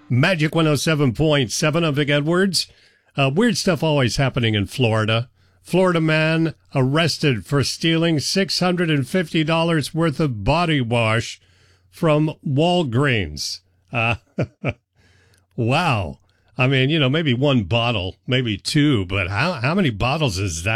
Magic 107.7. I'm Vic Edwards. Weird stuff always happening in Florida. Florida man arrested for stealing $650 worth of body wash from Walgreens. Wow. I mean, maybe one bottle, maybe two, but how many bottles is that?